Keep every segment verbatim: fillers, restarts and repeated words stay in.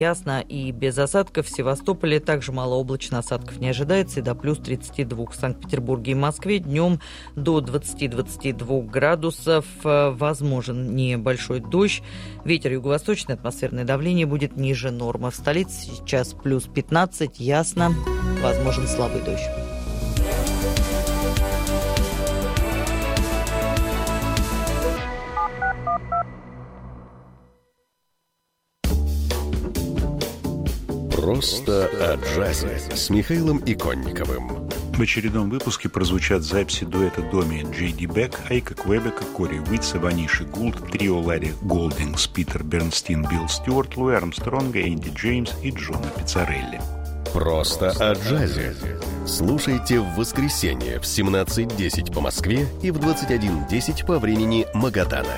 Ясно и без осадков. В Севастополе также малооблачно, осадков не ожидается, и до плюс тридцати двух. В Санкт-Петербурге и Москве днем до двадцати-двадцати двух градусов. Возможен небольшой дождь. Ветер юго-восточный, атмосферное давление будет ниже нормы. В столице сейчас плюс пятнадцать, ясно, возможен слабый дождь. Просто о джазе с Михаилом Иконниковым. В очередном выпуске прозвучат записи дуэта Доми Джей Ди Бек, Айка Квебека, Кори Уитса, Ваниши Гулд, трио Ларри Голдингс, Питер Бернстин, Билл Стюарт, Луи Армстронга, Энди Джеймс и Джона Пиццарелли. Просто о джазе. Слушайте в воскресенье в семнадцать десять по Москве и в двадцать один десять по времени Магадана.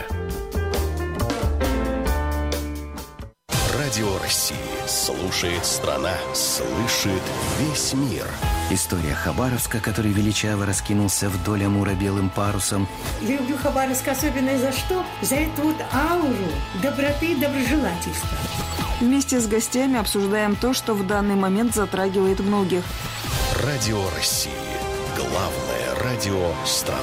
Радио России. Слушает страна, слышит весь мир. История Хабаровска, который величаво раскинулся вдоль Амура белым парусом. Люблю Хабаровск особенно за что? За эту вот ауру доброты и доброжелательства. Вместе с гостями обсуждаем то, что в данный момент затрагивает многих. Радио России. Главное радио страны.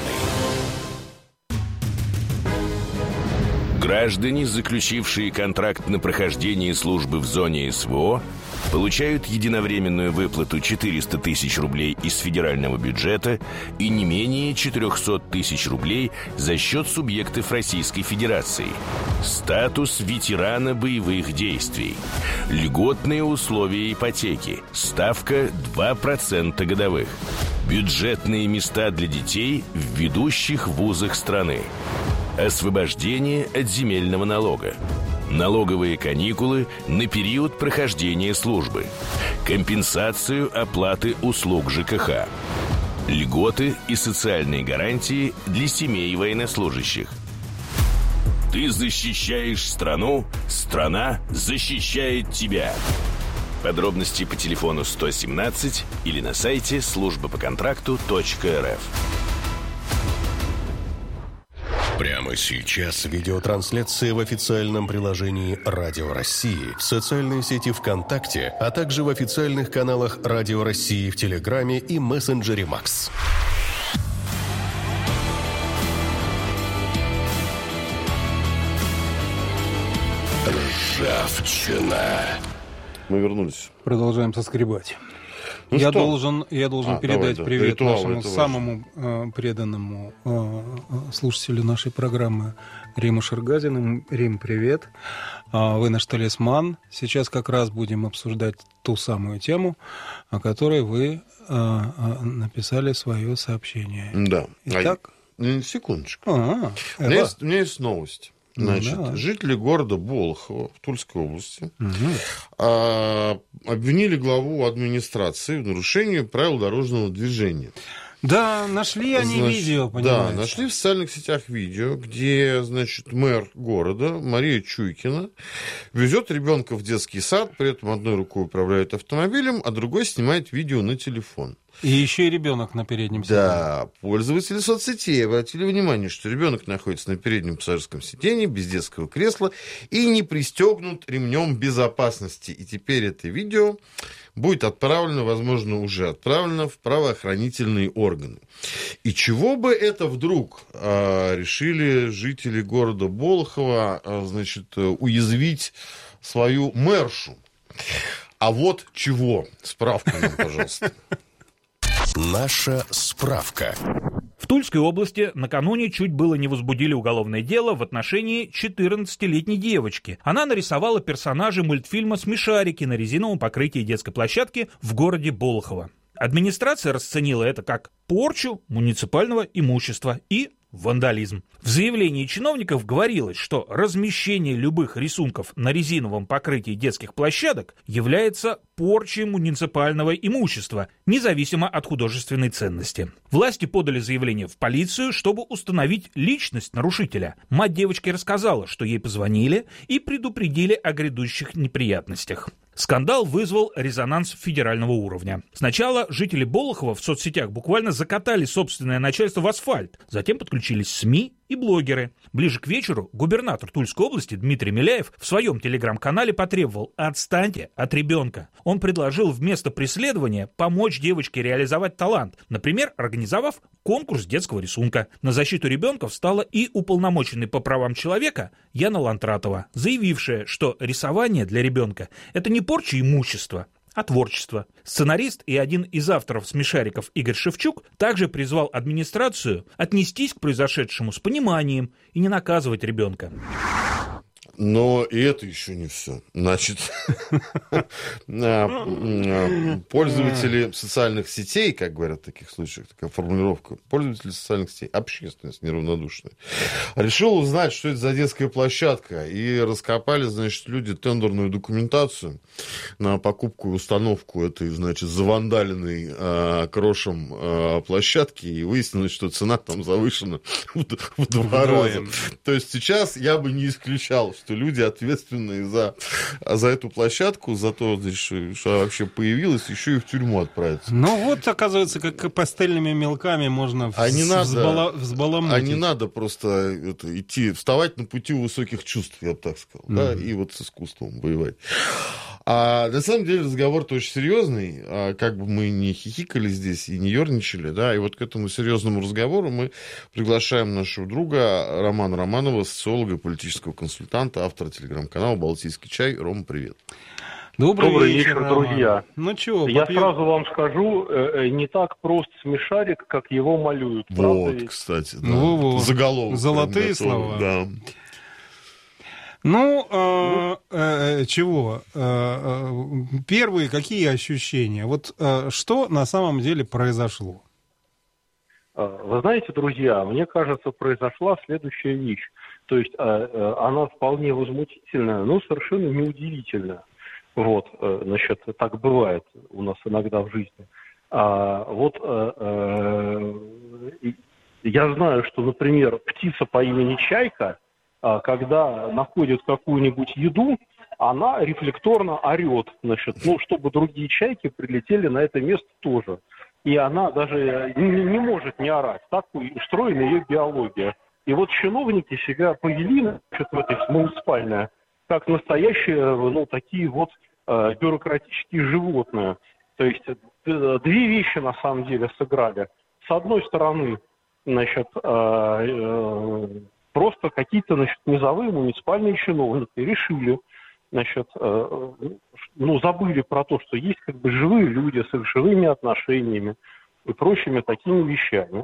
Граждане, заключившие контракт на прохождение службы в зоне СВО, получают единовременную выплату четыреста тысяч рублей из федерального бюджета и не менее четыреста тысяч рублей за счет субъектов Российской Федерации. Статус ветерана боевых действий. Льготные условия ипотеки. Ставка два процента годовых. Бюджетные места для детей в ведущих вузах страны. Освобождение от земельного налога. Налоговые каникулы на период прохождения службы. Компенсацию оплаты услуг ЖКХ. Льготы и социальные гарантии для семей военнослужащих. Ты защищаешь страну, страна защищает тебя. Подробности по телефону сто семнадцать или на сайте служба по контракту точка эр эф. Прямо сейчас видеотрансляция в официальном приложении Радио России, в социальной сети ВКонтакте, а также в официальных каналах Радио России в Телеграме и мессенджере Макс. Ржавчина. Мы вернулись. Продолжаем соскребать. Ну я, должен, я должен а, передать давай, привет да. Ритуал, нашему самому э, преданному э, слушателю нашей программы Риму Шаргазину. Рим, привет. Э, вы наш талисман. Сейчас как раз будем обсуждать ту самую тему, о которой вы э, э, написали свое сообщение. Да. Итак? А, секундочку. А, у, меня есть, у меня есть новость. Значит, ну, да. Жители города Болохово в Тульской области угу. а, обвинили главу администрации в нарушении правил дорожного движения. Да, нашли они значит, видео, понимаете? Да, нашли в социальных сетях видео, где, значит, мэр города Мария Чуйкина везет ребенка в детский сад, при этом одной рукой управляет автомобилем, а другой снимает видео на телефон. И еще и ребенок на переднем сиденье. Да, пользователи соцсетей обратили внимание, что ребенок находится на переднем пассажирском сиденье без детского кресла и не пристегнут ремнем безопасности. И теперь это видео будет отправлено, возможно, уже отправлено в правоохранительные органы. И чего бы это вдруг а, решили жители города Болохово, а, значит, уязвить свою мэршу? А вот чего. Справку нам, пожалуйста. Наша справка. В Тульской области накануне чуть было не возбудили уголовное дело в отношении четырнадцатилетней девочки. Она нарисовала персонажей мультфильма «Смешарики» на резиновом покрытии детской площадки в городе Болохово. Администрация расценила это как порчу муниципального имущества и вандализм. В заявлении чиновников говорилось, что размещение любых рисунков на резиновом покрытии детских площадок является порчей муниципального имущества, независимо от художественной ценности. Власти подали заявление в полицию, чтобы установить личность нарушителя. Мать девочки рассказала, что ей позвонили и предупредили о грядущих неприятностях. Скандал вызвал резонанс федерального уровня. Сначала жители Болохова в соцсетях буквально закатали собственное начальство в асфальт, затем подключились СМИ и блогеры. Ближе к вечеру губернатор Тульской области Дмитрий Миляев в своем телеграм-канале потребовал: отстаньте от ребенка. Он предложил вместо преследования помочь девочке реализовать талант, например, организовав конкурс детского рисунка. На защиту ребенка встала и уполномоченный по правам человека Яна Лантратова, заявившая, что рисование для ребенка – это не порча имущества, а творчество. Сценарист и один из авторов «Смешариков» Игорь Шевчук также призвал администрацию отнестись к произошедшему с пониманием и не наказывать ребенка. Но и это еще не все. Значит, пользователи социальных сетей, как говорят в таких случаях, такая формулировка, пользователи социальных сетей, общественность неравнодушная, решил узнать, что это за детская площадка, и раскопали, значит, люди тендерную документацию на покупку и установку этой, значит, завандаленной э, крошем э, площадки, и выяснилось, что цена там завышена в, в два раза. То есть сейчас я бы не исключал, что люди, ответственные за, за эту площадку, за то, значит, что вообще появилась, еще и в тюрьму отправятся. Ну вот, оказывается, как пастельными мелками можно а не надо, взбала, взбаламутить. А не надо просто это, идти, вставать на пути высоких чувств, я бы так сказал, mm-hmm. да, и вот с искусством воевать. А на самом деле разговор-то очень серьезный, а как бы мы не хихикали здесь и не ерничали, да, и вот к этому серьезному разговору мы приглашаем нашего друга Романа Романова, социолога и политического консультанта, автора телеграм-канала «Балтийский чай». Рома, привет. Добрый, Добрый вечер, вечер, друзья. Ну чего, я попьем? сразу вам скажу, не так прост смешарик, как его малюют. Вот, правда? кстати, да. Ну, заголовок. Золотые слова. Да. Ну, э, э, чего? Э, э, первые какие ощущения? Вот э, что на самом деле произошло? Вы знаете, друзья, мне кажется, произошла следующая вещь. То есть э, э, она вполне возмутительная, но совершенно неудивительная. Вот, э, значит, так бывает у нас иногда в жизни. А, вот э, э, я знаю, что, например, птица по имени Чайка, когда находит какую-нибудь еду, она рефлекторно орет, значит, ну, чтобы другие чайки прилетели на это место тоже. И она даже не, не может не орать. Так устроена ее биология. И вот чиновники себя повели, значит, в этой муниципальной, как настоящие, ну, такие вот э, бюрократические животные. То есть э, две вещи на самом деле сыграли. С одной стороны, значит, э, э, просто какие-то, значит, низовые муниципальные чиновники решили, значит, э, ну, забыли про то, что есть как бы живые люди с их живыми отношениями и прочими такими вещами.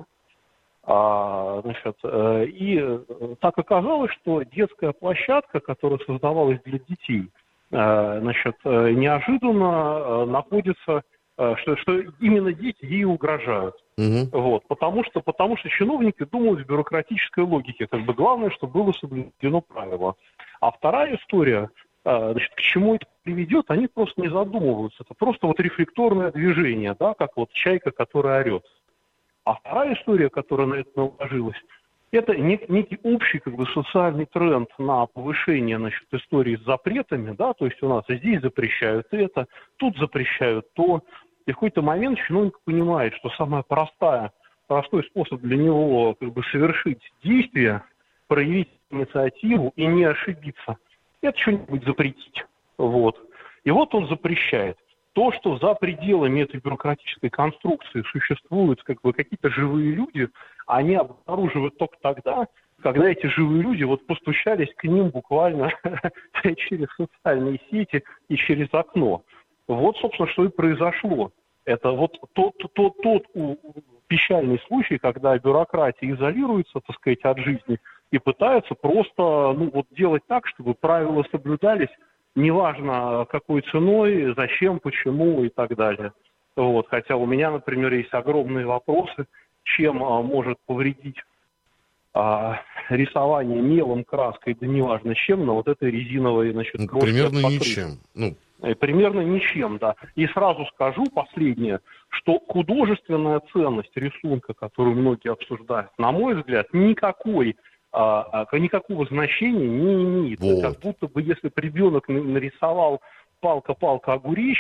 А, значит, э, и так оказалось, что детская площадка, которая создавалась для детей, э, значит, э, неожиданно э, находится, э, что, что именно дети ей угрожают. Uh-huh. Вот, потому что, потому что чиновники думают в бюрократической логике. Как бы главное, чтобы было соблюдено правило. А вторая история, значит, к чему это приведет, они просто не задумываются. Это просто вот рефлекторное движение, да, как вот чайка, которая орет. А вторая история, которая на это наложилась, это нек- некий общий как бы социальный тренд на повышение, значит, истории с запретами, да, то есть у нас здесь запрещают это, тут запрещают то. И в какой-то момент чиновник понимает, что самая простая, простой способ для него как бы совершить действие, проявить инициативу и не ошибиться, это что-нибудь запретить. Вот. И вот он запрещает. То, что за пределами этой бюрократической конструкции существуют как бы какие-то живые люди, они обнаруживают только тогда, когда эти живые люди вот постучались к ним буквально через социальные сети и через окно. Вот, собственно, что и произошло. Это вот тот, тот, тот печальный случай, когда бюрократия изолируется, так сказать, от жизни и пытается просто, ну, вот делать так, чтобы правила соблюдались, неважно какой ценой, зачем, почему и так далее. Вот. Хотя у меня, например, есть огромные вопросы, чем а, может повредить а, рисование мелом, краской, да неважно чем, на вот этой резиновой, значит, ну, примерно ничем. Ну. Примерно ничем, да. И сразу скажу последнее, что художественная ценность рисунка, которую многие обсуждают, на мой взгляд, никакой, а, никакого значения не имеет. Вот. Как будто бы если бы ребенок нарисовал палка-палка огуречек,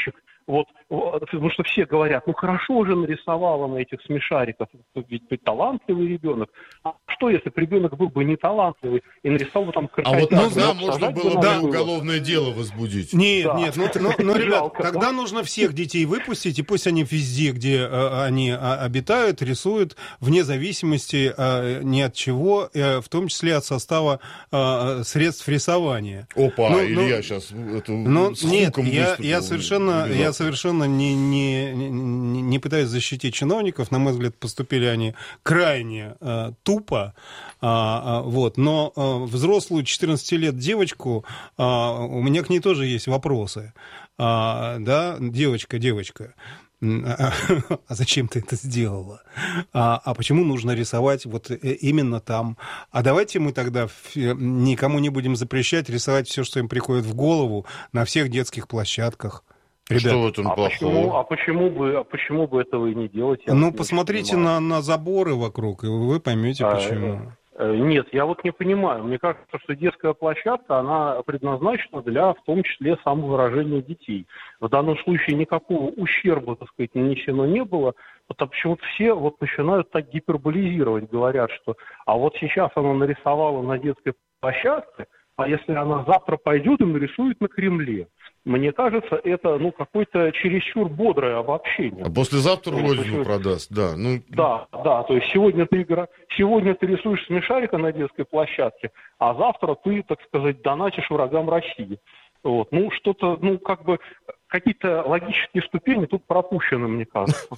Вот, потому что все говорят, ну хорошо же нарисовала на этих смешариков, ведь, ведь талантливый ребенок. А что, если бы ребенок был бы не талантливый и нарисовал бы там крокодила? А вот ну, да, можно было бы уголовное дело возбудить. Нет, да. нет, ну, ну, ну ребят, жалко, тогда да? нужно всех детей выпустить, и пусть они везде, где а, они а, обитают, рисуют, вне зависимости а, ни от чего, а, в том числе от состава а, средств рисования. Опа, ну, Илья ну, сейчас это, ну, с нет, я, я совершенно, я совершенно не, не, не, не пытаюсь защитить чиновников. На мой взгляд, поступили они крайне а, тупо. А, а, вот. Но а, взрослую четырнадцати лет девочку, а, у меня к ней тоже есть вопросы. А, да, девочка, девочка. А, а зачем ты это сделала? А, а почему нужно рисовать вот именно там? А давайте мы тогда никому не будем запрещать рисовать все, что им приходит в голову на всех детских площадках. Ребят, что в этом а плохого? Почему, а, почему бы, а почему бы этого и не делать? Ну, посмотрите на, на заборы вокруг, и вы поймете, а, почему. Нет, я вот не понимаю. Мне кажется, что детская площадка, она предназначена для, в том числе, самовыражения детей. В данном случае никакого ущерба, так сказать, нанесено не было, потому почему-то все вот начинают так гиперболизировать, говорят, что а вот сейчас она нарисовала на детской площадке, а если она завтра пойдет и нарисует на Кремле. Мне кажется, это ну, какое-то чересчур бодрое обобщение. А послезавтра Родину продаст, да. Ну... Да, да, то есть сегодня ты, игра... сегодня ты рисуешь смешарика на детской площадке, а завтра ты, так сказать, донатишь врагам России. Вот. Ну, что-то, ну, как бы, какие-то логические ступени тут пропущены, мне кажется.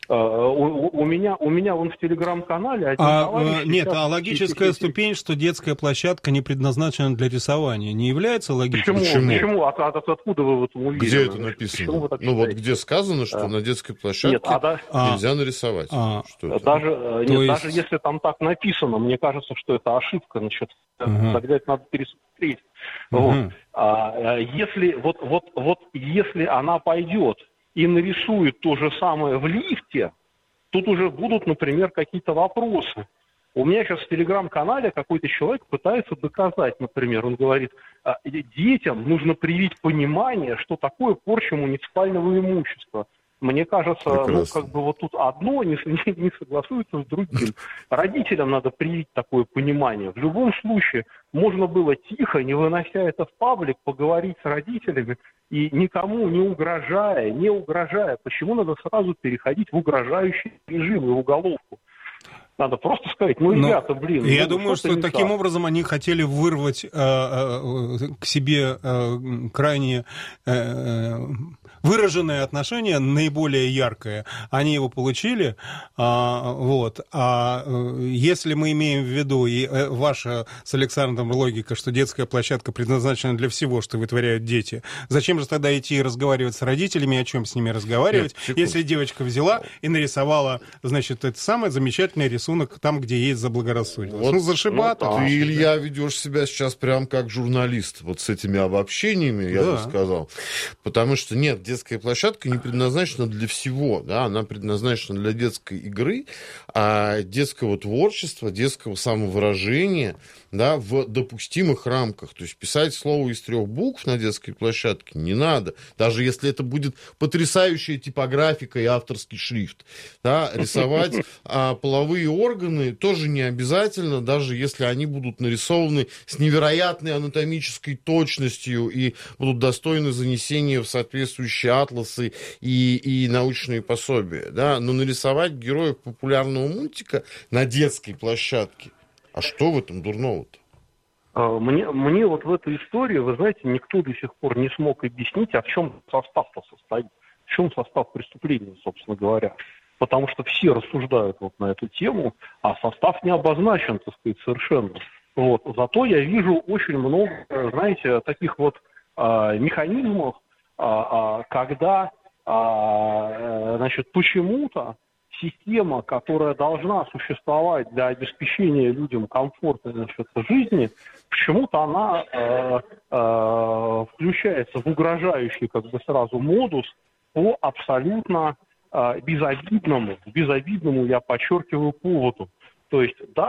У, у, меня, у меня вон в телеграм-канале... Один а, нет, а логическая ступень, что детская площадка не предназначена для рисования, не является логической? Почему? Почему? От, от, откуда вы в этом уверены? Где это написано? Ну вот где сказано, что а. на детской площадке нет, а да... нельзя нарисовать. А. Что это? Даже, нет, есть... даже если там так написано, мне кажется, что это ошибка. Значит, угу. Тогда это надо пересмотреть. Угу. Вот. А, если, вот, вот, вот, если она пойдет и нарисует то же самое в лифте, тут уже будут, например, какие-то вопросы. У меня сейчас в телеграм-канале какой-то человек пытается доказать, например, он говорит, детям нужно привить понимание, что такое порча муниципального имущества. Мне кажется, прекрасно. Ну, как бы вот тут одно не, не, не согласуется с другим. Родителям надо привить такое понимание. В любом случае, можно было тихо, не вынося это в паблик, поговорить с родителями и никому не угрожая, не угрожая. Почему надо сразу переходить в угрожающий режим и в уголовку? Надо просто сказать, ну, ребята, блин... Я ну, думаю, что таким так. образом они хотели вырвать э, э, к себе э, крайне э, выраженное отношение, наиболее яркое. Они его получили. А, вот. А если мы имеем в виду, и ваша с Александром логика, что детская площадка предназначена для всего, что вытворяют дети, зачем же тогда идти и разговаривать с родителями, о чем с ними разговаривать, Нет, если девочка взяла и нарисовала, значит, это самое замечательное рисунок там, где есть заблагорассудительность. Вот, ну, зашибато. Ну, ты, Илья, ведешь себя сейчас прям как журналист. Вот с этими обобщениями, я да. бы сказал. Потому что, нет, детская площадка не предназначена для всего. Да? Она предназначена для детской игры, а детского творчества, детского самовыражения, да, в допустимых рамках. То есть писать слово из трех букв на детской площадке не надо. Даже если это будет потрясающая типографика и авторский шрифт. Да? Рисовать а, половые органы тоже не обязательно, даже если они будут нарисованы с невероятной анатомической точностью и будут достойны занесения в соответствующие атласы и, и научные пособия. Да? Но нарисовать героев популярного мультика на детской площадке, а что в этом дурного-то? Мне, мне вот в этой истории, вы знаете, никто до сих пор не смог объяснить, а в чем состав-то состоит, в чем состав преступления, собственно говоря. Потому что все рассуждают вот на эту тему, а состав не обозначен, так сказать, совершенно. Вот. Зато я вижу очень много, знаете, таких вот а, механизмов, а, а, когда а, значит, почему-то система, которая должна существовать для обеспечения людям комфорта, значит, жизни, почему-то она э, э, включается в угрожающий как бы сразу модус по абсолютно э, безобидному, безобидному, я подчеркиваю, поводу. То есть, да,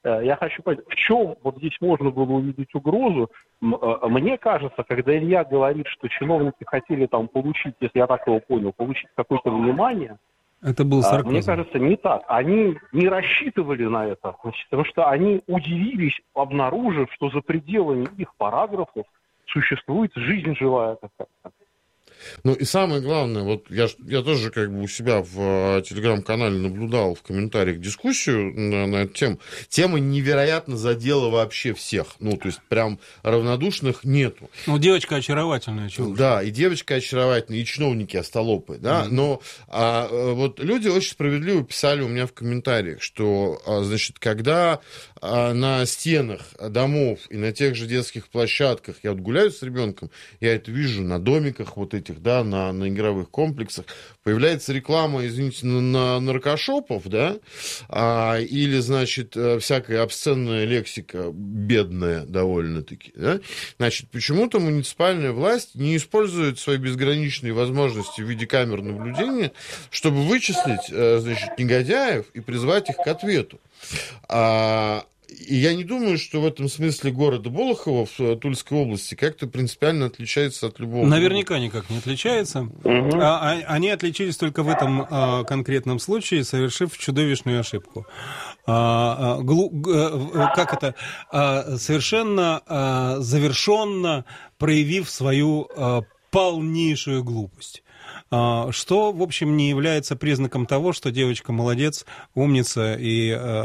я хочу понять, в чем вот здесь можно было увидеть угрозу? Мне кажется, когда Илья говорит, что чиновники хотели там получить, если я так его понял, получить какое-то внимание, это был сарказм. Мне кажется, не так. Они не рассчитывали на это, значит, потому что они удивились, обнаружив, что за пределами их параграфов существует жизнь живая какая-то. Ну и самое главное, вот я, я тоже как бы у себя в uh, телеграм-канале наблюдал в комментариях дискуссию на, на эту тему. Тема невероятно задела вообще всех. Ну, то есть прям равнодушных нету. Ну, девочка очаровательная. Чего да, и девочка очаровательная, и чиновники остолопы, да. Mm-hmm. Но а, вот люди очень справедливо писали у меня в комментариях, что, а, значит, когда а, на стенах домов и на тех же детских площадках я вот гуляю с ребенком, я это вижу на домиках вот этих, да, на, на игровых комплексах, появляется реклама, извините, на, на наркошопов, да, а, или, значит, всякая обсценная лексика, бедная довольно-таки, да, значит, почему-то муниципальная власть не использует свои безграничные возможности в виде камер наблюдения, чтобы вычислить, значит, негодяев и призвать их к ответу. А, И я не думаю, что в этом смысле город Болохово в Тульской области как-то принципиально отличается от любого... Наверняка никак не отличается. Угу. А, они отличились только в этом а, конкретном случае, совершив чудовищную ошибку. А, а, глу, а, как это? А, совершенно а, завершенно проявив свою а, полнейшую глупость. Что, в общем, не является признаком того, что девочка молодец, умница и,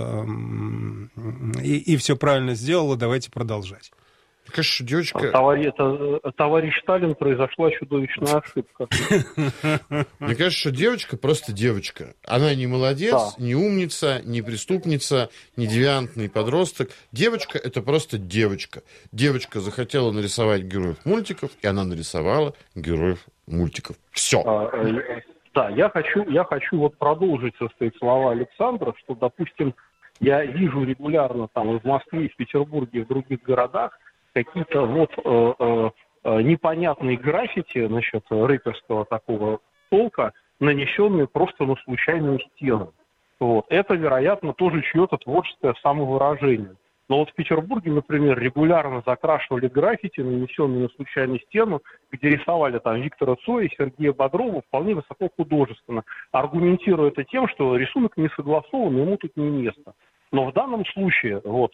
и, и все правильно сделала, давайте продолжать. Конечно, девочка... Товарищ, это, товарищ Сталин, произошла чудовищная ошибка. Мне кажется, что девочка просто девочка. Она не молодец, да. не умница, не преступница, не девиантный подросток. Девочка — это просто девочка. Девочка захотела нарисовать героев мультиков, и она нарисовала героев мультиков. Все. А, да, я хочу, я хочу вот продолжить, так сказать, слова Александра, что, допустим, я вижу регулярно там и в Москве, и в Петербурге, и в других городах какие-то вот э, э, непонятные граффити, значит, рэперского такого толка, нанесенные просто на случайную стену. Вот. Это, вероятно, тоже чье-то творческое самовыражение. Но вот в Петербурге, например, регулярно закрашивали граффити, нанесенные на случайную стену, где рисовали там Виктора Цоя, Сергея Бодрова, вполне высоко художественно, аргументируя это тем, что рисунок не согласован, ему тут не место. Но в данном случае, вот,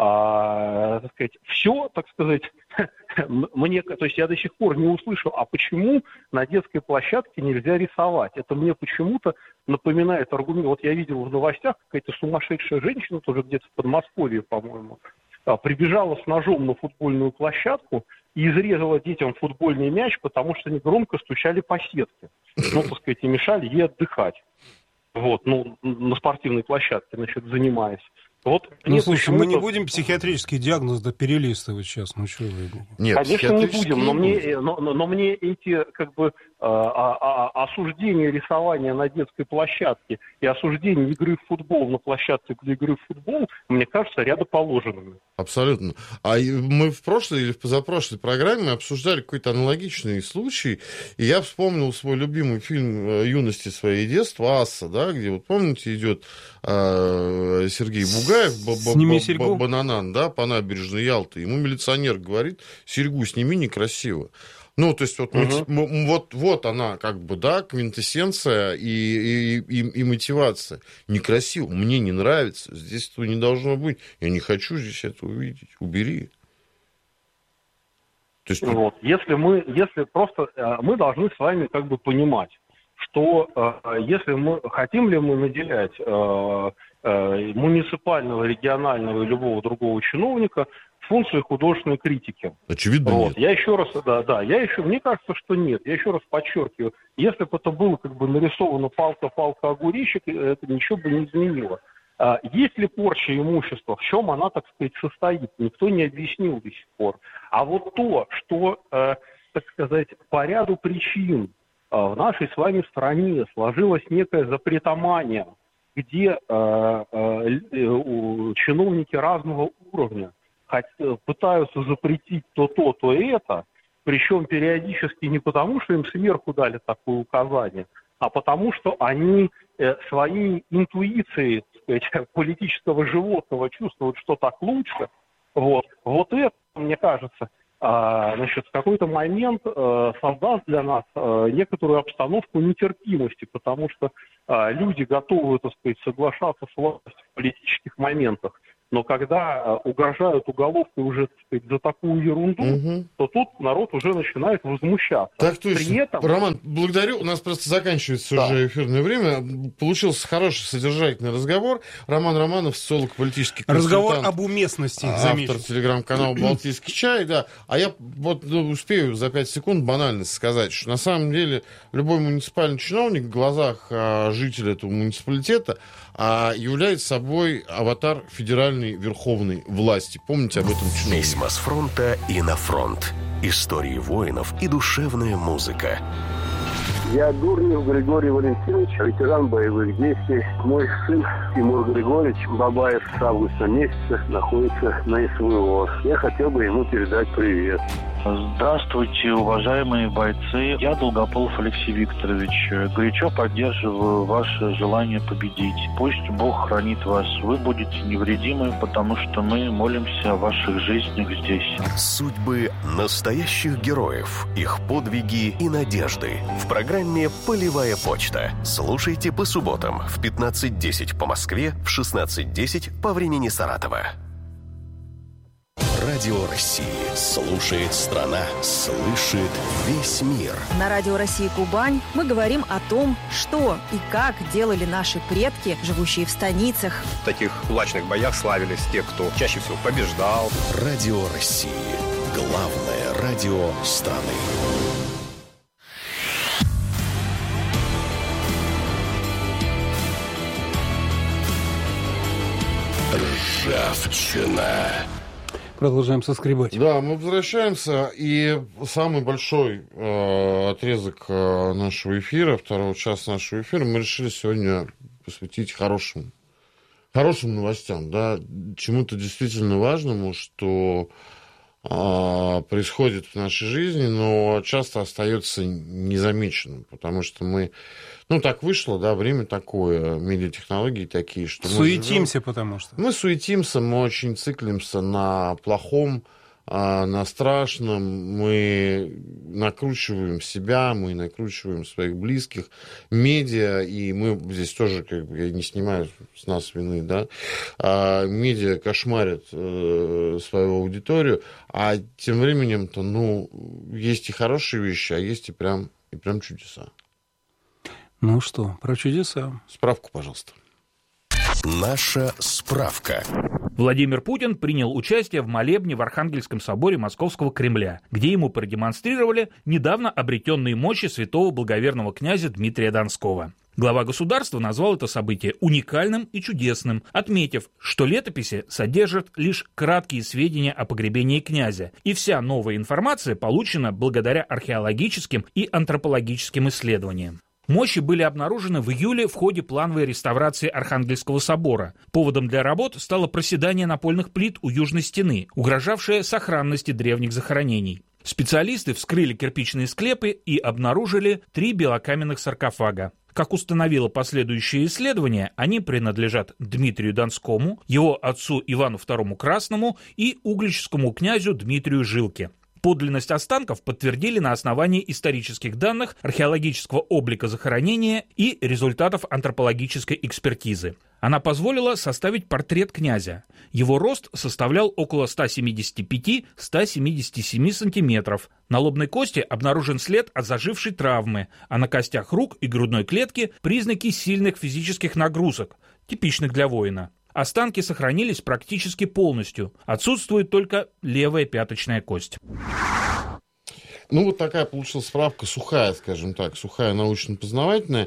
а, так сказать, все, так сказать, мне, то есть я до сих пор не услышал, а почему на детской площадке нельзя рисовать? Это мне почему-то напоминает аргумент. Вот я видел в новостях, какая-то сумасшедшая женщина, тоже где-то в Подмосковье, по-моему, прибежала с ножом на футбольную площадку и изрезала детям футбольный мяч, потому что они громко стучали по сетке. Ну, так сказать, и мешали ей отдыхать. Вот, ну, на спортивной площадке, значит, занимаясь. Вот, ну, слушай, мы не будем психиатрический диагноз да, перелистывать сейчас, ну что вы? Нет, конечно, не будем, но мне, но, но мне эти, как бы, а, а, осуждение рисования на детской площадке и осуждение игры в футбол на площадке для игры в футбол, мне кажется, рядоположенными. Абсолютно. А мы в прошлой или в позапрошлой программе обсуждали какой-то аналогичный случай, и я вспомнил свой любимый фильм юности своей детства «Асса», да, где, вот помните, идет э, Сергей Бугаев, сними серьгу. Бананан, да, по набережной Ялты. Ему милиционер говорит: серьгу сними, некрасиво. Ну, то есть вот, uh-huh. вот, вот она, как бы, да, квинтэссенция и, и, и, и мотивация. Некрасиво, мне не нравится, здесь этого не должно быть. Я не хочу здесь это увидеть. Убери. То есть... вот. Если мы, если просто мы должны с вами как бы понимать, что если мы хотим ли мы наделять муниципального, регионального и любого другого чиновника функции художественной критики. Очевидно, вот. нет. Я еще раз, да, да, я еще, мне кажется, что нет. Я еще раз подчеркиваю, если бы это было как бы нарисовано палка-палка огуречек, это ничего бы не изменило. А, есть ли порча имущества, в чем она, так сказать, состоит, никто не объяснил до сих пор. А вот то, что, э, так сказать, по ряду причин э, в нашей с вами стране сложилась некая запретомания, где э, э, э, чиновники разного уровня пытаются запретить то то, то это, причем периодически не потому, что им сверху дали такое указание, а потому, что они э, своей интуицией, так сказать, политического животного чувствовать, что так лучше, вот, вот это, мне кажется, значит, в какой-то момент создаст для нас некоторую обстановку нетерпимости, потому что люди готовы, так сказать, соглашаться с властью в политических моментах. Но когда угрожают уголовкой уже, так сказать, за такую ерунду, угу. то тут народ уже начинает возмущаться. Так точно. При этом... Роман, благодарю. У нас просто заканчивается да. уже эфирное время. Получился хороший, содержательный разговор. Роман Романов, социолог, политический консультант. Разговор об уместности. Автор телеграм-канала «Балтийский чай». Да. А я вот ну, успею за пять секунд банальность сказать, что на самом деле любой муниципальный чиновник в глазах а, жителя этого муниципалитета а, является собой аватар федеральной верховной власти. Помните об этом чиновнике? Письма с фронта и на фронт. Истории воинов и душевная музыка. Я Дурнев Григорий Валентинович, ветеран боевых действий. Мой сын Тимур Григорьевич Бабаев с августа месяца находится на СВО. Я хотел бы ему передать привет. Здравствуйте, уважаемые бойцы. Я Долгополов Алексей Викторович. Горячо поддерживаю ваше желание победить. Пусть Бог хранит вас. Вы будете невредимы, потому что мы молимся о ваших жизнях здесь. Судьбы настоящих героев, их подвиги и надежды. В программе «Полевая почта». Слушайте по субботам в пятнадцать десять по Москве, в шестнадцать десять по времени Саратова. Радио России. Слушает страна. Слышит весь мир. На Радио России Кубань мы говорим о том, что и как делали наши предки, живущие в станицах. В таких кулачных боях славились те, кто чаще всего побеждал. Радио России. Главное радио страны. Ржавчина. Продолжаем соскребать. Да, мы возвращаемся, и самый большой э, отрезок э, нашего эфира, второго часа нашего эфира, мы решили сегодня посвятить хорошим, хорошим новостям, да, чему-то действительно важному, что э, происходит в нашей жизни, но часто остается незамеченным, потому что мы... Ну, так вышло, да, время такое, медиатехнологии такие, что мы суетимся, живем, потому что... Мы суетимся, мы очень циклимся на плохом, на страшном, мы накручиваем себя, мы накручиваем своих близких, медиа, и мы здесь тоже, как бы, я не снимаю с нас вины, да, а медиа кошмарят э, свою аудиторию, а тем временем-то, ну, есть и хорошие вещи, а есть и прям, и прям чудеса. Ну что, про чудеса. Справку, пожалуйста. Наша справка. Владимир Путин принял участие в молебне в Архангельском соборе Московского Кремля, где ему продемонстрировали недавно обретенные мощи святого благоверного князя Дмитрия Донского. Глава государства назвал это событие уникальным и чудесным, отметив, что летописи содержат лишь краткие сведения о погребении князя, и вся новая информация получена благодаря археологическим и антропологическим исследованиям. Мощи были обнаружены в июле в ходе плановой реставрации Архангельского собора. Поводом для работ стало проседание напольных плит у южной стены, угрожавшее сохранности древних захоронений. Специалисты вскрыли кирпичные склепы и обнаружили три белокаменных саркофага. Как установило последующее исследование, они принадлежат Дмитрию Донскому, его отцу Ивану второму Красному и угличскому князю Дмитрию Жилке. Подлинность останков подтвердили на основании исторических данных, археологического облика захоронения и результатов антропологической экспертизы. Она позволила составить портрет князя. Его рост составлял около сто семьдесят пять - сто семьдесят семь сантиметров. На лобной кости обнаружен след от зажившей травмы, а на костях рук и грудной клетки признаки сильных физических нагрузок, типичных для воина. Останки сохранились практически полностью. Отсутствует только левая пяточная кость. Ну, вот такая получилась справка, сухая, скажем так, сухая, научно-познавательная.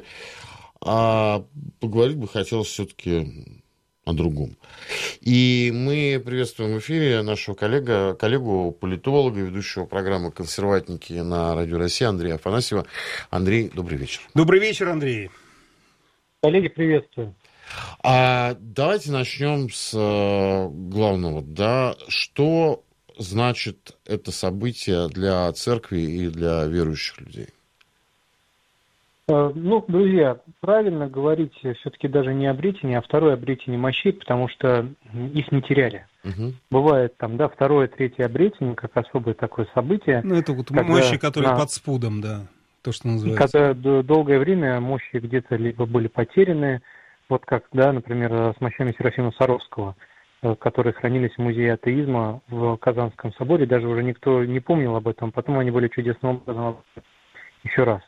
А поговорить бы хотелось все-таки о другом. И мы приветствуем в эфире нашего коллега, коллегу, политолога, ведущего программы «Консерватники» на Радио России Андрея Афанасьева. Андрей, добрый вечер. Добрый вечер, Андрей. Коллеги, приветствую. А давайте начнем с э, главного, да, что значит это событие для церкви и для верующих людей? Ну, друзья, правильно говорить все-таки даже не обретение, а второе обретение мощей, потому что их не теряли. Угу. Бывает там, да, второе, третье обретение, как особое такое событие. Ну, это вот мощи, которые на... под спудом, да, то, что называется. Когда долгое время мощи где-то либо были потеряны, вот как, да, например, с мощами Серафима Саровского, которые хранились в музее атеизма в Казанском соборе, даже уже никто не помнил об этом, потом они были чудесным образом еще раз.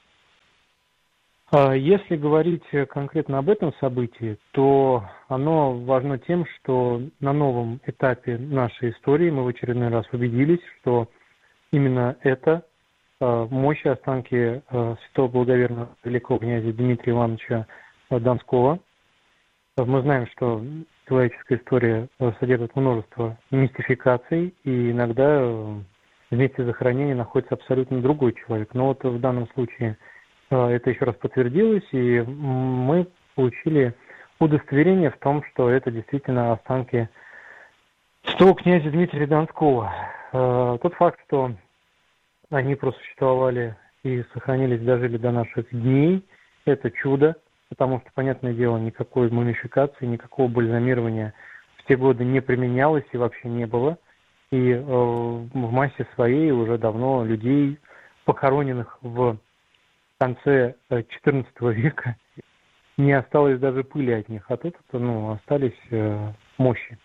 Если говорить конкретно об этом событии, то оно важно тем, что на новом этапе нашей истории мы в очередной раз убедились, что именно это мощи, останки святого благоверного великого князя Дмитрия Ивановича Донского. Мы знаем, что человеческая история содержит множество мистификаций, и иногда в месте захоронения находится абсолютно другой человек. Но вот в данном случае это еще раз подтвердилось, и мы получили удостоверение в том, что это действительно останки святого князя Дмитрия Донского. Тот факт, что они просуществовали и сохранились, дожили до наших дней, это чудо, потому что, понятное дело, никакой мумификации, никакого бальзамирования в те годы не применялось и вообще не было. И э, в массе своей уже давно людей, похороненных в конце четырнадцатого века, не осталось даже пыли от них, а тут ну, остались э, мощи.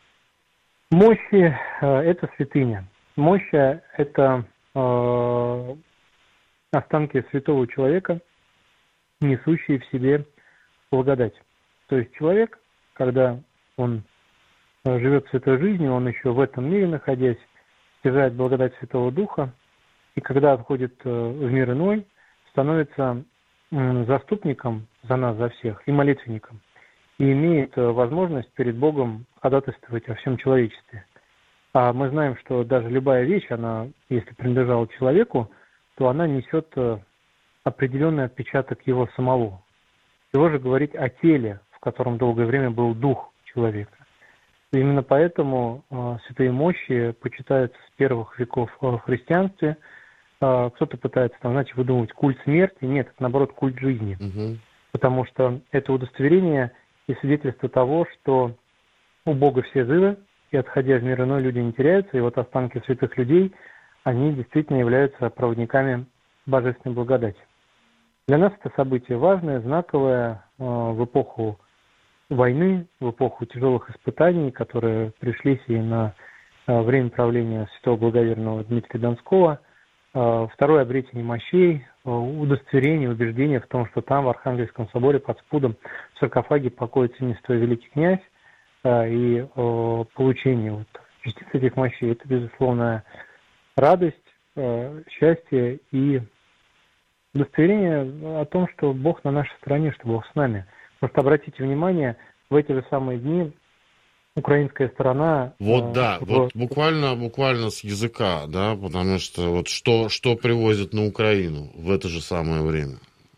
Мощи э, – это святыня. Мощи – это э, останки святого человека, несущие в себе благодать. То есть человек, когда он живет святой жизнью, он еще в этом мире находясь, стяжает благодать Святого Духа, и когда отходит в мир иной, становится заступником за нас, за всех, и молитвенником, и имеет возможность перед Богом ходатайствовать о всем человечестве. А мы знаем, что даже любая вещь, она, если принадлежала человеку, то она несет определенный отпечаток его самого. Его же говорить о теле, в котором долгое время был дух человека. И именно поэтому э, святые мощи почитаются с первых веков в христианстве. Э, кто-то пытается, там, знаете, выдумывать культ смерти. Нет, это, наоборот, культ жизни. Угу. Потому что это удостоверение и свидетельство того, что у Бога все живы, и, отходя в мир иной, люди не теряются. И вот останки святых людей, они действительно являются проводниками божественной благодати. Для нас это событие важное, знаковое э, в эпоху войны, в эпоху тяжелых испытаний, которые пришлись и на э, время правления святого благоверного Дмитрия Донского. Э, второе обретение мощей, э, удостоверение, убеждение в том, что там, в Архангельском соборе, под спудом, в саркофаге покоится нестой великий князь, э, и э, получение вот, частиц этих мощей – это, безусловно, радость, э, счастье и удостоверение о том, что Бог на нашей стороне, что Бог с нами. Просто обратите внимание, в эти же самые дни украинская сторона... Вот э, да, в... вот буквально, буквально с языка, да, потому что вот что, что привозят на Украину в это же самое время?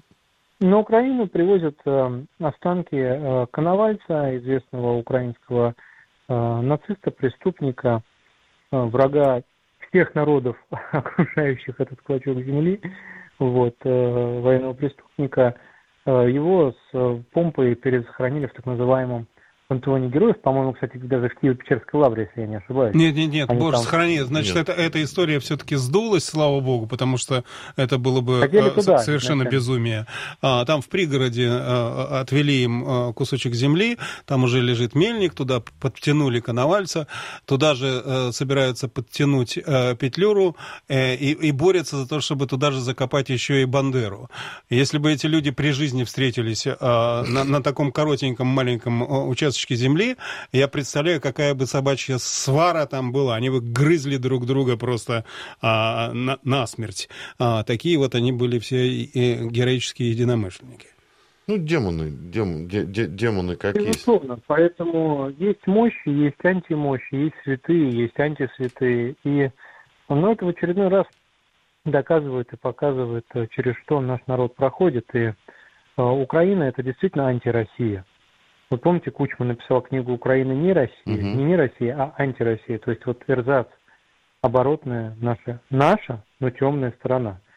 На Украину привозят э, останки э, Коновальца, известного украинского э, нациста, преступника, э, врага всех народов, окружающих этот клочок земли, вот, э, военного преступника. Э, его с помпой перезахоронили в так называемом пантеоне героев, по-моему, кстати, даже в Киево-Печерской лавре, если я не ошибаюсь. Нет, нет, нет, Они боже, там... сохрани. Значит, это, эта история все-таки сдулась, слава богу, потому что это было бы туда, совершенно изначально. Безумие. А, там в пригороде а, отвели им а, кусочек земли, там уже лежит мельник, туда подтянули Коновальца, туда же а, собираются подтянуть а, Петлюру а, и, и борются за то, чтобы туда же закопать еще и Бандеру. Если бы эти люди при жизни встретились а, на, на таком коротеньком маленьком участке земли, я представляю, какая бы собачья свара там была. Они бы грызли друг друга просто а, на, насмерть. А, такие вот они были все и героические единомышленники. Ну, демоны, дем, де, де, демоны какие. Безусловно, поэтому есть мощи, есть антимощи, есть святые, есть антисвятые. И ну, это в очередной раз доказывает и показывает, через что наш народ проходит. И а, Украина — это действительно антироссия. Вы помните, Кучма написал книгу «Украина не Россия», uh-huh. не не Россия, а антироссия. То есть вот эрзац, оборотная наша, наша, но темная сторона.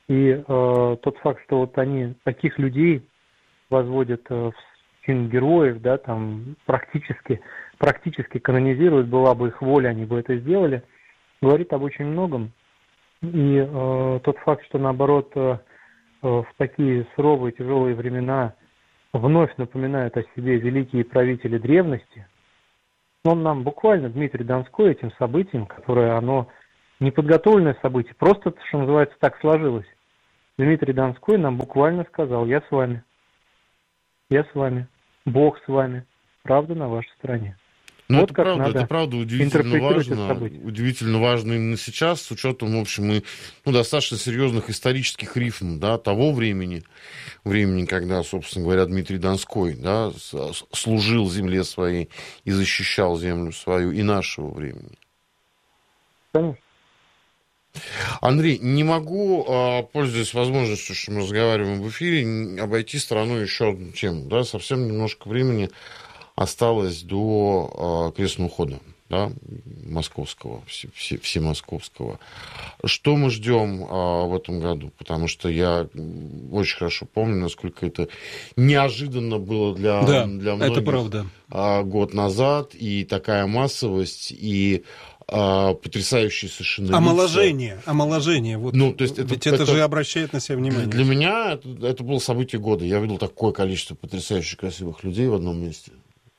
И э, тот факт, что вот они таких людей возводят э, в чин героев, да, там практически, практически канонизируют, была бы их воля, они бы это сделали, говорит об очень многом. И э, тот факт, что наоборот э, в такие суровые, тяжелые времена вновь напоминают о себе великие правители древности, он нам буквально, Дмитрий Донской, этим событием, которое оно неподготовленное событие, просто, что называется, так сложилось. Дмитрий Донской нам буквально сказал: я с вами, я с вами, Бог с вами, правда на вашей стороне. Ну, вот это правда, это правда удивительно важно, удивительно важно именно сейчас, с учетом, в общем, и, ну, достаточно серьезных исторических рифм, да, того времени, времени, когда, собственно говоря, Дмитрий Донской, да, служил земле своей и защищал землю свою, и нашего времени. Конечно. Андрей, не могу, пользуясь возможностью, что мы разговариваем в эфире, обойти стороной еще одну тему, да, совсем немножко времени осталось до э, крестного хода, да, московского, все, все, всемосковского. Что мы ждем э, в этом году? Потому что я очень хорошо помню, насколько это неожиданно было для, да, для многих это правда. Э, год назад, и такая массовость, и э, потрясающие совершенно омоложение, лица. омоложение. Вот. Ну, то есть это, ведь это, это же обращает на себя внимание. Для меня это, это было событие года. Я видел такое количество потрясающе красивых людей в одном месте.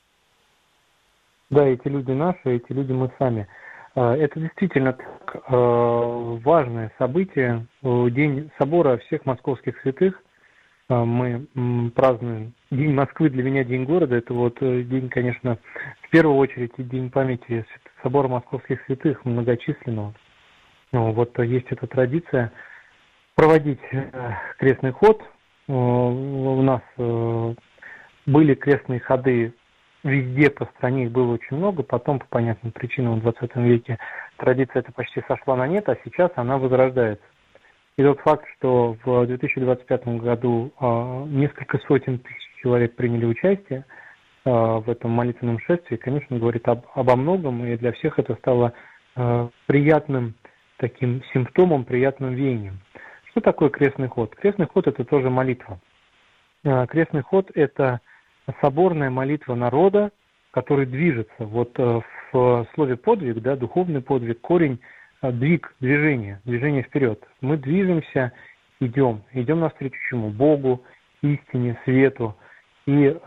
Да, эти люди наши, эти люди мы сами. Это действительно так, важное событие. День собора всех московских святых. Мы празднуем День Москвы, для меня День города. Это вот день, конечно, в первую очередь день памяти собора московских святых, многочисленного. Вот есть эта традиция проводить крестный ход. У нас были крестные ходы везде по стране, их было очень много, потом по понятным причинам в двадцатом веке традиция эта почти сошла на нет, а сейчас она возрождается. И тот факт, что в две тысячи двадцать пятом году э, несколько сотен тысяч человек приняли участие э, в этом молитвенном шествии, конечно, говорит об, обо многом, и для всех это стало э, приятным таким симптомом, приятным веянием. Что такое крестный ход? Крестный ход – это тоже молитва. Э, крестный ход – это соборная молитва народа, который движется. Вот в слове подвиг, да, духовный подвиг, корень двиг, движение, движение вперед. Мы движемся, идем, идем навстречу чему? Богу, истине, свету. И э,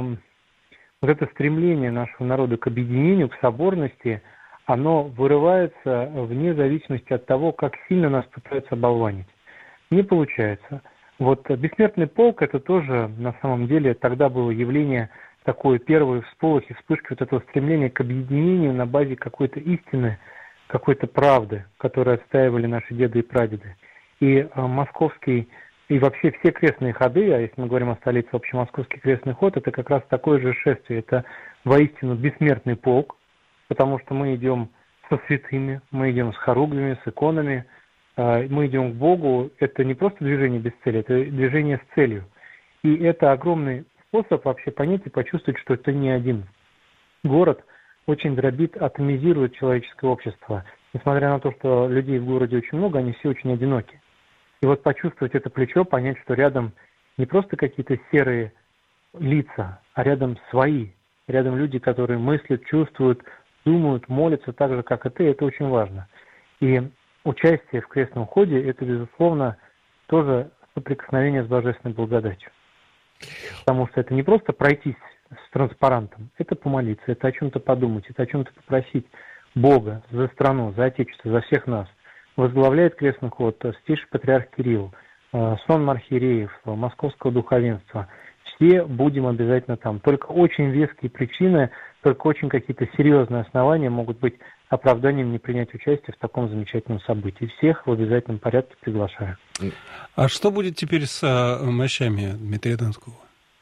вот это стремление нашего народа к объединению, к соборности, оно вырывается вне зависимости от того, как сильно нас пытаются оболванить. Не получается. Вот бессмертный полк, это тоже, на самом деле, тогда было явление такое, первые всполохи, вспышки вот этого стремления к объединению на базе какой-то истины, какой-то правды, которую отстаивали наши деды и прадеды. И э, московский, и вообще все крестные ходы, а если мы говорим о столице, общемосковский крестный ход, это как раз такое же шествие, это воистину бессмертный полк, потому что мы идем со святыми, мы идем с хоругвями, с иконами, мы идем к Богу, это не просто движение без цели, это движение с целью. И это огромный способ вообще понять и почувствовать, что это не один. Город очень дробит, атомизирует человеческое общество. Несмотря на то, что людей в городе очень много, они все очень одиноки. И вот почувствовать это плечо, понять, что рядом не просто какие-то серые лица, а рядом свои, рядом люди, которые мыслят, чувствуют, думают, молятся так же, как и ты, это очень важно. И участие в крестном ходе – это, безусловно, тоже соприкосновение с божественной благодатью. Потому что это не просто пройтись с транспарантом, это помолиться, это о чем-то подумать, это о чем-то попросить Бога за страну, за Отечество, за всех нас. Возглавляет крестный ход святейший патриарх Кирилл, сон архиереев, московского духовенства. Все будем обязательно там. Только очень веские причины, только очень какие-то серьезные основания могут быть оправданием не принять участие в таком замечательном событии. Всех в обязательном порядке приглашаю. А что будет теперь с а, мощами Дмитрия Донского?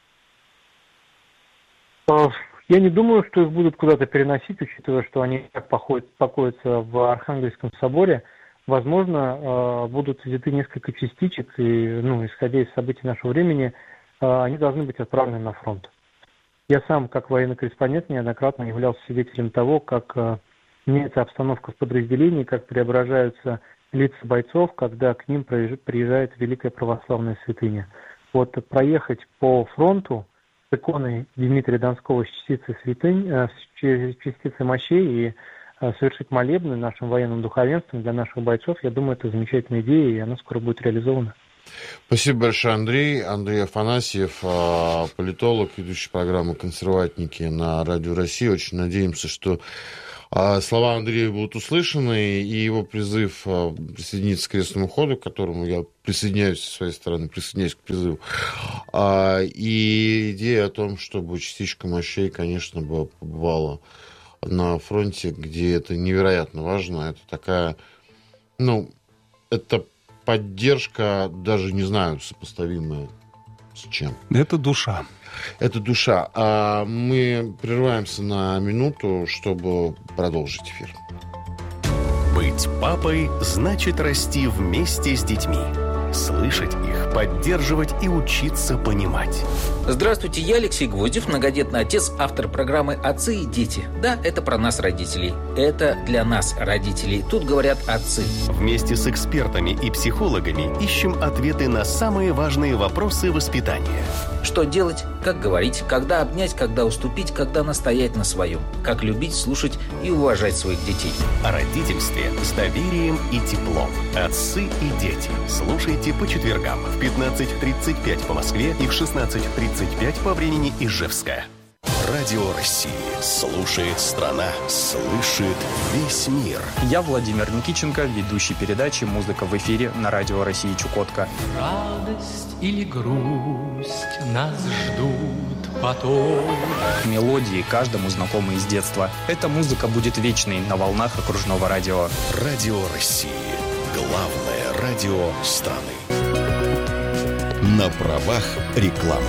Я не думаю, что их будут куда-то переносить, учитывая, что они так покоятся в Архангельском соборе. Возможно, будут взяты несколько частичек, и, ну, исходя из событий нашего времени, они должны быть отправлены на фронт. Я сам, как военный корреспондент, неоднократно являлся свидетелем того, как меняется обстановка в подразделении, как преображаются лица бойцов, когда к ним приезжает Великая Православная Святыня. Вот проехать по фронту с иконой Дмитрия Донского с частицей святынь, с частицей мощей и совершить молебны нашим военным духовенством для наших бойцов, я думаю, это замечательная идея, и она скоро будет реализована. Спасибо большое, Андрей. Андрей Афанасьев, политолог, ведущий программы «Консерватники» на Радио России. Очень надеемся, что слова Андрея будут услышаны, и его призыв присоединиться к крестному ходу, к которому я присоединяюсь со своей стороны, присоединяюсь к призыву, и идея о том, чтобы частичка мощей, конечно, бы побывала на фронте, где это невероятно важно. Это такая, ну, это поддержка, даже не знаю, сопоставимая с чем. Это душа. Это душа. А мы прерываемся на минуту, чтобы продолжить эфир. Быть папой значит расти вместе с детьми. Слышать их, поддерживать и учиться понимать. Здравствуйте, я Алексей Гвоздев, многодетный отец, автор программы «Отцы и дети». Да, это про нас, родителей. Это для нас, родителей. Тут говорят отцы. Вместе с экспертами и психологами ищем ответы на самые важные вопросы воспитания. Что делать, как говорить, когда обнять, когда уступить, когда настоять на своем. Как любить, слушать и уважать своих детей. О родительстве с доверием и теплом. Отцы и дети. Слушайте по четвергам в пятнадцать тридцать пять по Москве и в шестнадцать тридцать пять по времени Ижевска. Радио России. Слушает страна. Слышит весь мир. Я Владимир Никитченко, ведущий передачи «Музыка в эфире» на Радио России Чукотка. Радость или грусть нас ждут потом. Мелодии каждому знакомы из детства. Эта музыка будет вечной на волнах окружного радио. Радио России. Главное радио страны. На правах рекламы.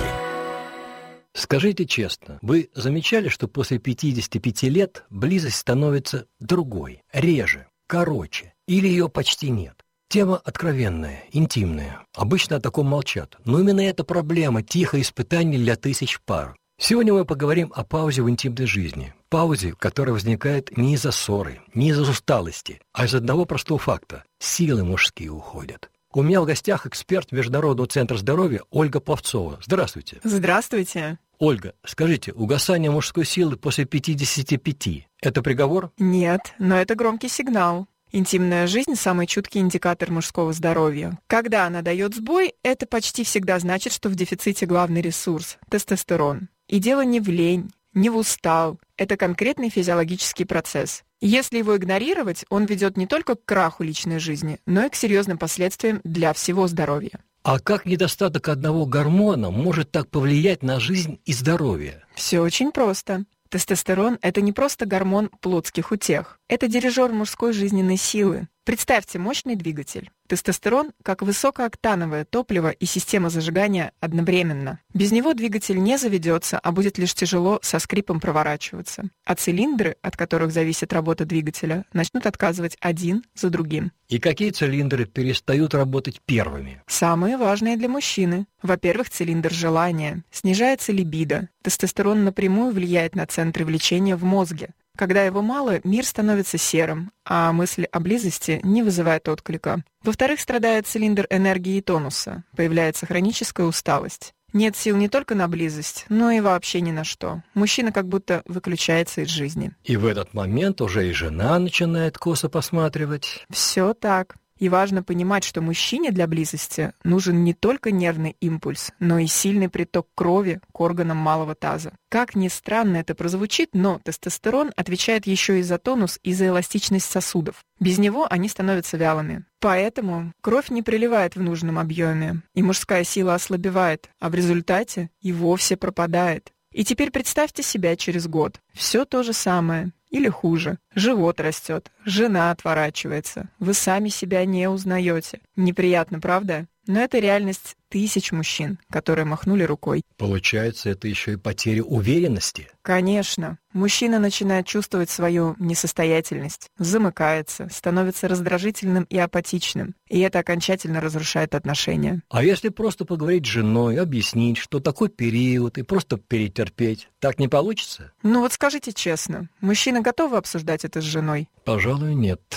Скажите честно, вы замечали, что после пятидесяти пяти лет близость становится другой, реже, короче, или ее почти нет? Тема откровенная, интимная. Обычно о таком молчат, но именно эта проблема – тихое испытание для тысяч пар. Сегодня мы поговорим о паузе в интимной жизни. Паузе, которая возникает не из-за ссоры, не из-за усталости, а из одного простого факта – силы мужские уходят. У меня в гостях эксперт Международного центра здоровья Ольга Пловцова. Здравствуйте. Здравствуйте. Ольга, скажите, угасание мужской силы после пятидесяти пяти – это приговор? Нет, но это громкий сигнал. Интимная жизнь – самый чуткий индикатор мужского здоровья. Когда она дает сбой, это почти всегда значит, что в дефиците главный ресурс – тестостерон. И дело не в лень, не в устал. Это конкретный физиологический процесс. Если его игнорировать, он ведет не только к краху личной жизни, но и к серьезным последствиям для всего здоровья. А как недостаток одного гормона может так повлиять на жизнь и здоровье? Все очень просто. Тестостерон – это не просто гормон плотских утех. Это дирижер мужской жизненной силы. Представьте мощный двигатель. Тестостерон как высокооктановое топливо и система зажигания одновременно. Без него двигатель не заведется, а будет лишь тяжело со скрипом проворачиваться. А цилиндры, от которых зависит работа двигателя, начнут отказывать один за другим. И какие цилиндры перестают работать первыми? Самые важные для мужчины. Во-первых, цилиндр желания. Снижается либидо. Тестостерон напрямую влияет на центры влечения в мозге. Когда его мало, мир становится серым, а мысль о близости не вызывает отклика. Во-вторых, страдает цилиндр энергии и тонуса. Появляется хроническая усталость. Нет сил не только на близость, но и вообще ни на что. Мужчина как будто выключается из жизни. И в этот момент уже и жена начинает косо посматривать. Все так. И важно понимать, что мужчине для близости нужен не только нервный импульс, но и сильный приток крови к органам малого таза. Как ни странно это прозвучит, но тестостерон отвечает еще и за тонус и за эластичность сосудов. Без него они становятся вялыми. Поэтому кровь не приливает в нужном объеме, и мужская сила ослабевает, а в результате и вовсе пропадает. И теперь представьте себя через год. Все то же самое. Или хуже. Живот растет, жена отворачивается. Вы сами себя не узнаете. Неприятно, правда? Но это реальность тысяч мужчин, которые махнули рукой. Получается, это еще и потеря уверенности? Конечно. Мужчина начинает чувствовать свою несостоятельность, замыкается, становится раздражительным и апатичным. И это окончательно разрушает отношения. А если просто поговорить с женой, объяснить, что такой период, и просто перетерпеть, так не получится? Ну вот скажите честно, мужчины готовы обсуждать это с женой? Пожалуй, нет.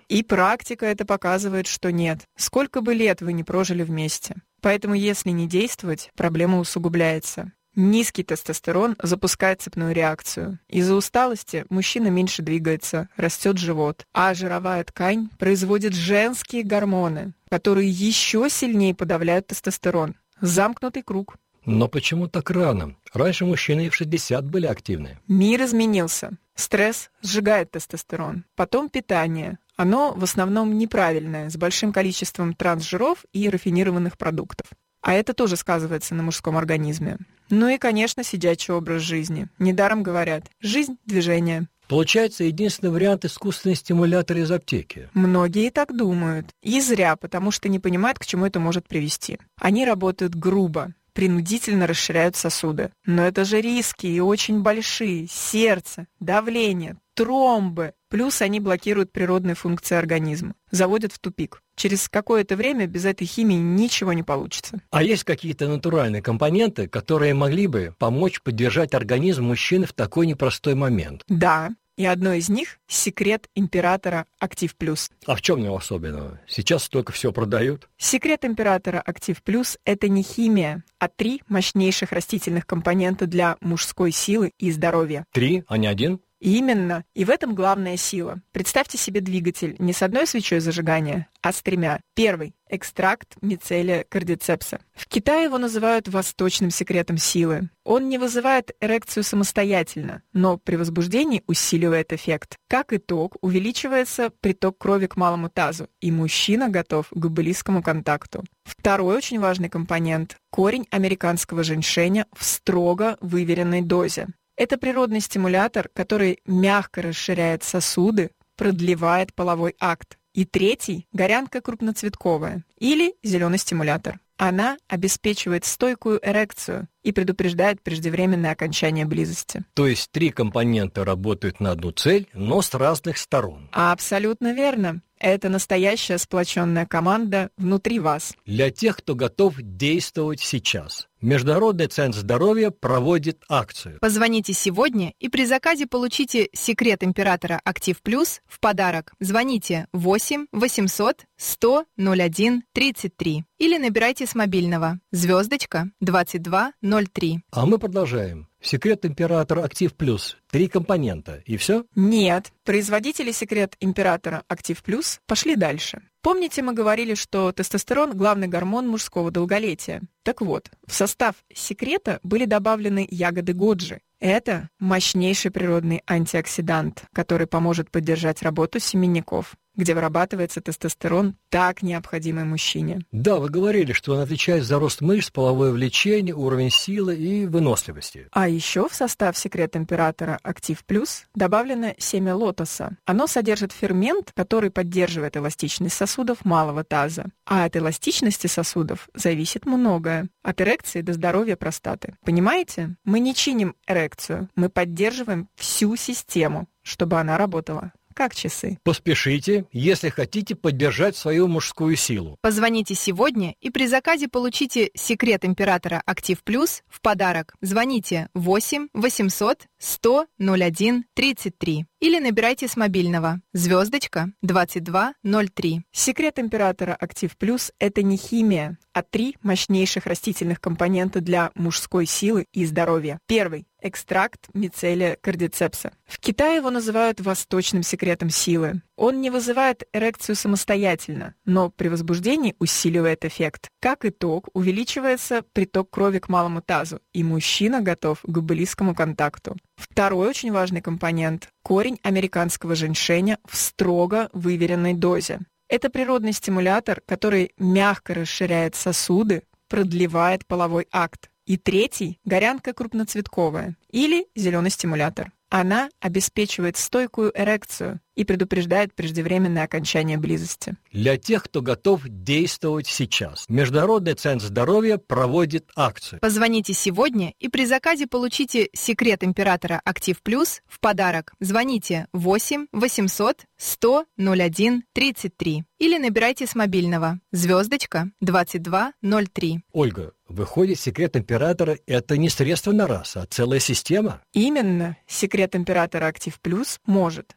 И практика это показывает, что нет. Сколько бы лет вы не прожили вместе. Поэтому если не действовать, проблема усугубляется. Низкий тестостерон запускает цепную реакцию. Из-за усталости мужчина меньше двигается, растет живот, а жировая ткань производит женские гормоны, которые еще сильнее подавляют тестостерон. Замкнутый круг. Но почему так рано? Раньше мужчины и в шестьдесят были активны. Мир изменился. Стресс сжигает тестостерон. Потом питание. Оно в основном неправильное, с большим количеством трансжиров и рафинированных продуктов. А это тоже сказывается на мужском организме. Ну и, конечно, сидячий образ жизни. Недаром говорят: жизнь – движение. Получается, единственный вариант – искусственный стимулятор из аптеки. Многие так думают. И зря, потому что не понимают, к чему это может привести. Они работают грубо, принудительно расширяют сосуды. Но это же риски и очень большие. Сердце, давление, тромбы. Плюс они блокируют природные функции организма. Заводят в тупик. Через какое-то время без этой химии ничего не получится. А есть какие-то натуральные компоненты, которые могли бы помочь поддержать организм мужчины в такой непростой момент? Да. И одно из них – секрет императора Актив Плюс. А в чем его особенного? Сейчас столько всего продают. Секрет императора Актив Плюс – это не химия, а три мощнейших растительных компонента для мужской силы и здоровья. Три, а не один? Именно. И в этом главная сила. Представьте себе двигатель не с одной свечой зажигания, а с тремя. Первый – экстракт мицелия кардицепса. В Китае его называют восточным секретом силы. Он не вызывает эрекцию самостоятельно, но при возбуждении усиливает эффект. Как итог, увеличивается приток крови к малому тазу, и мужчина готов к близкому контакту. Второй очень важный компонент – корень американского женьшеня в строго выверенной дозе. Это природный стимулятор, который мягко расширяет сосуды, продлевает половой акт. И третий – горянка крупноцветковая или зеленый стимулятор. Она обеспечивает стойкую эрекцию и предупреждает преждевременное окончание близости. То есть три компонента работают на одну цель, но с разных сторон. Абсолютно верно. Это настоящая сплоченная команда внутри вас. Для тех, кто готов действовать сейчас. Международный центр здоровья проводит акцию. Позвоните сегодня и при заказе получите секрет императора Актив Плюс в подарок. Звоните восемь восемьсот сто ноль один тридцать три или набирайте с мобильного звездочка двадцать два ноль три. А мы продолжаем. Секрет императора Актив Плюс. Три компонента. И все? Нет. Производители секрет императора Актив Плюс пошли дальше. Помните, мы говорили, что тестостерон – главный гормон мужского долголетия? Так вот, в состав секрета были добавлены ягоды годжи. Это мощнейший природный антиоксидант, который поможет поддержать работу семенников, где вырабатывается тестостерон, так необходимый мужчине. Да, вы говорили, что он отвечает за рост мышц, половое влечение, уровень силы и выносливости. А еще в состав секрет императора Актив Плюс добавлено семя лотоса. Оно содержит фермент, который поддерживает эластичность сосудов малого таза. А от эластичности сосудов зависит многое. От эрекции до здоровья простаты. Понимаете? Мы не чиним эрекцию, мы поддерживаем всю систему, чтобы она работала как часы. Поспешите, если хотите поддержать свою мужскую силу. Позвоните сегодня и при заказе получите секрет императора Актив Плюс в подарок. Звоните восемь восемьсот сто ноль один тридцать три или набирайте с мобильного звездочка двадцать два ноль три. Секрет императора Актив Плюс – это не химия, а три мощнейших растительных компонента для мужской силы и здоровья. Первый – экстракт мицелия кардицепса. В Китае его называют восточным секретом силы. Он не вызывает эрекцию самостоятельно, но при возбуждении усиливает эффект. Как итог, увеличивается приток крови к малому тазу, и мужчина готов к близкому контакту. Второй очень важный компонент – корень американского женьшеня в строго выверенной дозе. Это природный стимулятор, который мягко расширяет сосуды, продлевает половой акт. И третий – горянка крупноцветковая или зеленый стимулятор. Она обеспечивает стойкую эрекцию и предупреждает преждевременное окончание близости. Для тех, кто готов действовать сейчас. Международный центр здоровья проводит акцию. Позвоните сегодня и при заказе получите секрет императора Актив Плюс в подарок. Звоните восемь восемьсот сто ноль один тридцать три или набирайте с мобильного звездочка двадцать два ноль три. Ольга, выходит, секрет императора – это не средство на раз, а целая система? Именно. Секрет императора Актив Плюс может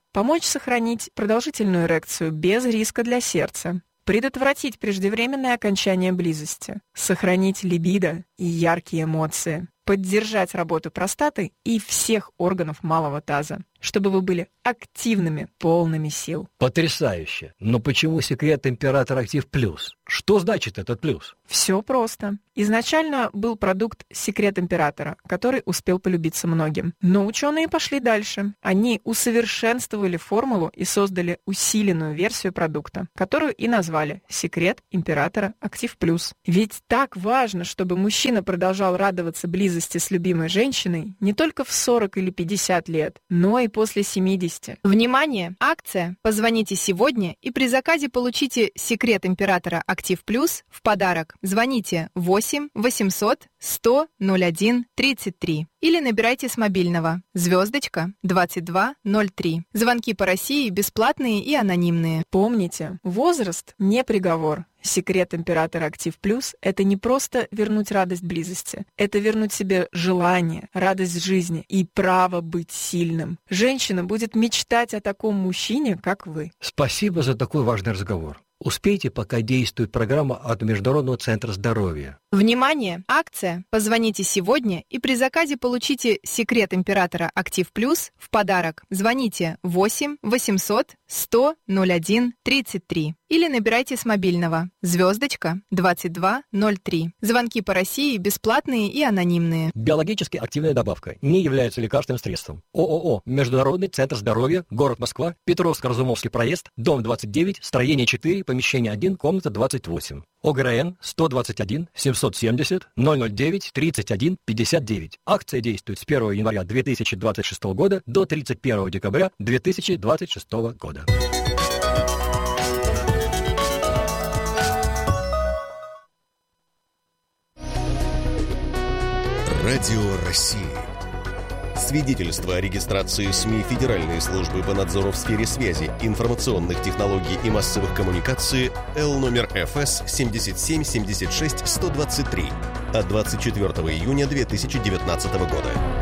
помочь сохранить продолжительную эрекцию без риска для сердца, предотвратить преждевременное окончание близости, сохранить либидо и яркие эмоции, поддержать работу простаты и всех органов малого таза, чтобы вы были активными, полными сил. Потрясающе! Но почему секрет Император Актив Плюс? Что значит этот плюс? Все просто. Изначально был продукт «Секрет Императора», который успел полюбиться многим. Но ученые пошли дальше. Они усовершенствовали формулу и создали усиленную версию продукта, которую и назвали «Секрет Императора Актив Плюс». Ведь так важно, чтобы мужчина продолжал радоваться близости с любимой женщиной не только в сорок или пятьдесят лет, но и после семидесяти. Внимание! Акция! Позвоните сегодня и при заказе получите «Секрет Императора Актив Плюс» в подарок. Звоните восемь восемьсот сто ноль один тридцать три или набирайте с мобильного звездочка двадцать два ноль три. Звонки по России бесплатные и анонимные. Помните, возраст не приговор. Секрет Императора Актив Плюс – это не просто вернуть радость близости. Это вернуть себе желание, радость жизни и право быть сильным. Женщина будет мечтать о таком мужчине, как вы. Спасибо за такой важный разговор. Успейте, пока действует программа от Международного центра здоровья. Внимание! Акция! Позвоните сегодня и при заказе получите «Секрет Императора Актив Плюс» в подарок. Звоните восемь восемьсот сто ноль один тридцать три или набирайте с мобильного звездочка двадцать два ноль три. Звонки по России бесплатные и анонимные. Биологически активная добавка не является лекарственным средством. ООО «Международный центр здоровья», город Москва, Петровско-Разумовский проезд, дом двадцать девять, строение четыре, помещение один, комната двадцать восемь. ОГРН сто двадцать один семьсот семьдесят ноль ноль девять тридцать один пятьдесят девять. Акция действует с первого января две тысячи двадцать шестого года до тридцать первого декабря две тысячи двадцать шестого года. Радио России. Свидетельство о регистрации СМИ Федеральной службы по надзору в сфере связи, информационных технологий и массовых коммуникаций Л номер Ф С семьдесят семь семьдесят шесть сто двадцать три от двадцать четвёртого июня две тысячи девятнадцатого года.